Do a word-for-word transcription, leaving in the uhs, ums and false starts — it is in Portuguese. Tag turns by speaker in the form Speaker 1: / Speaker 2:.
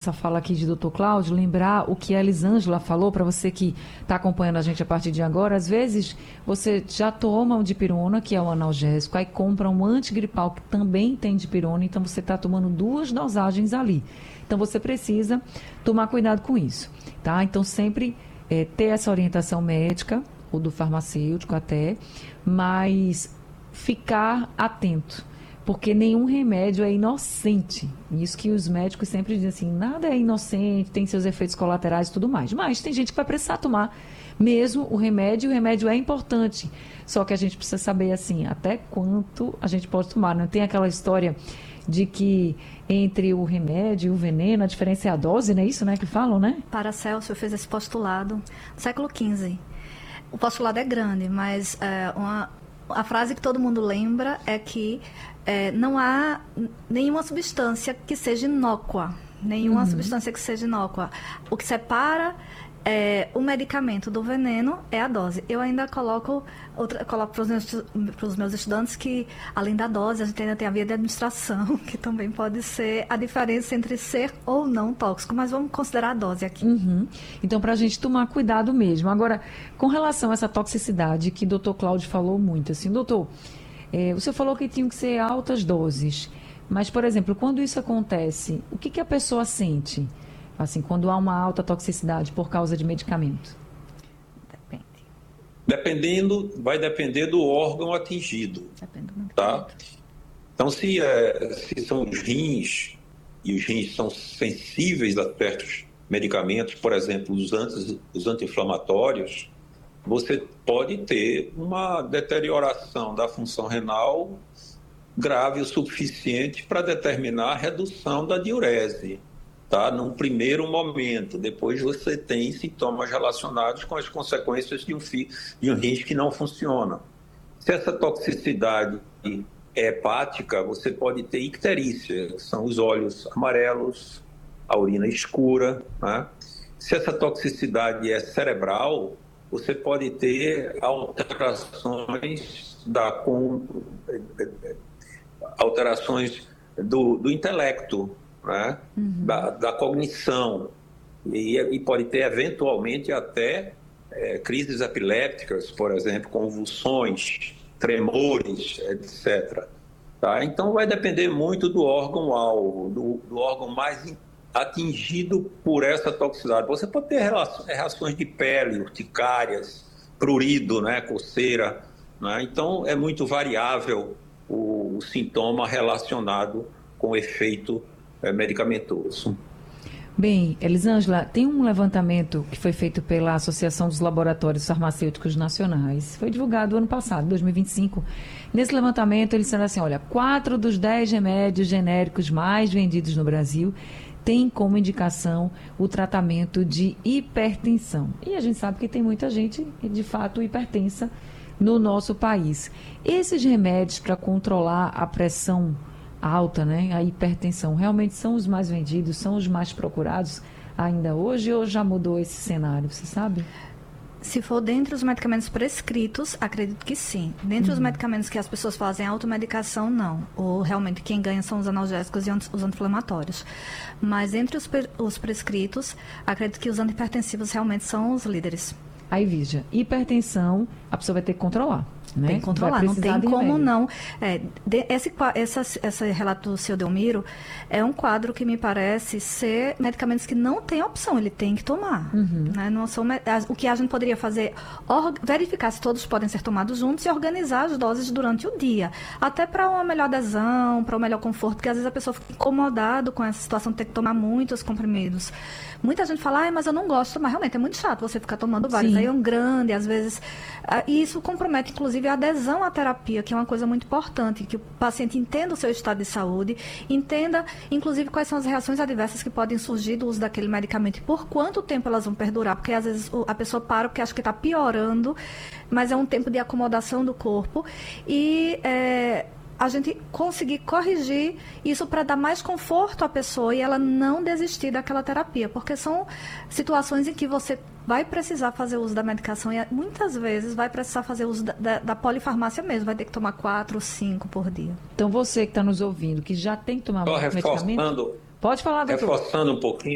Speaker 1: essa fala aqui de doutor Cláudio, lembrar o que a Elisângela falou, para você que está acompanhando a gente a partir de agora. Às vezes você já toma um dipirona, que é um analgésico, aí compra um antigripal que também tem dipirona, então você está tomando duas dosagens ali. Então você precisa tomar cuidado com isso, tá? Então sempre é, ter essa orientação médica, ou do farmacêutico até, mas ficar atento. Porque nenhum remédio é inocente. Isso que os médicos sempre dizem assim, nada é inocente, tem seus efeitos colaterais e tudo mais. Mas tem gente que vai precisar tomar mesmo o remédio, e o remédio é importante. Só que a gente precisa saber, assim, até quanto a gente pode tomar. Não tem aquela história de que entre o remédio e o veneno, a diferença é a dose, não é isso, né, que falam, né?
Speaker 2: Paracelso fez esse postulado no século quinze. O postulado é grande, mas é, uma, a frase que todo mundo lembra é que É, não há nenhuma substância que seja inócua, nenhuma uhum. substância que seja inócua. O que separa é, o medicamento do veneno é a dose. Eu ainda coloco, outra, coloco para os meus, para os meus estudantes que, além da dose, a gente ainda tem a via de administração, que também pode ser a diferença entre ser ou não tóxico, mas vamos considerar a dose aqui.
Speaker 1: Uhum. Então, para a gente tomar cuidado mesmo. Agora, com relação a essa toxicidade que o doutor Cláudio falou muito, assim, doutor... É, o senhor falou que tinham que ser altas doses, mas, por exemplo, quando isso acontece, o que, que a pessoa sente, assim, quando há uma alta toxicidade por causa de medicamento?
Speaker 2: Depende.
Speaker 3: Dependendo, vai depender do órgão atingido,
Speaker 2: Depende do medicamento.
Speaker 3: Tá? Então, se, é, se são os rins, e os rins são sensíveis a certos medicamentos, por exemplo, os, anti, os anti-inflamatórios, você pode ter uma deterioração da função renal grave o suficiente para determinar a redução da diurese, tá? Num primeiro momento. Depois você tem sintomas relacionados com as consequências de um, fi, de um rins que não funciona. Se essa toxicidade é hepática, você pode ter icterícia, que são os olhos amarelos, a urina escura, né? Se essa toxicidade é cerebral, você pode ter alterações, da, com, alterações do, do intelecto, né? Uhum. da, da cognição, e, e pode ter eventualmente até é, crises epilépticas, por exemplo, convulsões, tremores, etcétera. Tá? Então vai depender muito do órgão-alvo, do, do órgão mais atingido por essa toxicidade. Você pode ter reações de pele, urticárias, prurido, né, coceira, né? Então é muito variável o, o sintoma relacionado com o efeito é, medicamentoso.
Speaker 1: Bem, Elisângela, tem um levantamento que foi feito pela Associação dos Laboratórios Farmacêuticos Nacionais, foi divulgado ano passado, dois mil e vinte e cinco. Nesse levantamento eles disseram assim, olha, quatro dos dez remédios genéricos mais vendidos no Brasil tem como indicação o tratamento de hipertensão. E a gente sabe que tem muita gente, de fato, hipertensa no nosso país. Esses remédios para controlar a pressão alta, né, a hipertensão, realmente são os mais vendidos, são os mais procurados ainda hoje, ou já mudou esse cenário, você sabe?
Speaker 2: Se for dentre os medicamentos prescritos, acredito que sim. Dentre uhum. os medicamentos que as pessoas fazem automedicação, não. Ou realmente quem ganha são os analgésicos e os anti-inflamatórios. Mas entre os, os prescritos, acredito que os antihipertensivos realmente são os líderes.
Speaker 1: Aí, veja, hipertensão, a pessoa vai ter que controlar. Né?
Speaker 2: Tem que controlar, não tem como não. É, de, esse, essa, esse relato do seu Delmiro é um quadro que me parece ser medicamentos que não tem opção, ele tem que tomar. Uhum. Né? Não são, o que a gente poderia fazer, or, verificar se todos podem ser tomados juntos e organizar as doses durante o dia. Até para uma melhor adesão, para um melhor conforto, porque às vezes a pessoa fica incomodada com essa situação de ter que tomar muitos comprimidos. Muita gente fala, ah, mas eu não gosto, mas realmente é muito chato você ficar tomando vários. Sim. Aí é um grande, às vezes. E isso compromete, inclusive, a adesão à terapia, que é uma coisa muito importante, que o paciente entenda o seu estado de saúde, entenda, inclusive, quais são as reações adversas que podem surgir do uso daquele medicamento e por quanto tempo elas vão perdurar, porque às vezes a pessoa para porque acha que está piorando, mas é um tempo de acomodação do corpo e é, a gente conseguir corrigir isso para dar mais conforto à pessoa e ela não desistir daquela terapia, porque são situações em que você vai precisar fazer uso da medicação e muitas vezes vai precisar fazer uso da, da, da polifarmácia mesmo, vai ter que tomar quatro, cinco por dia.
Speaker 1: Então você que está nos ouvindo, que já tem que tomar
Speaker 3: Só
Speaker 1: medicamento...
Speaker 3: reforçando,
Speaker 1: Pode falar, doutor.
Speaker 3: Reforçando um pouquinho.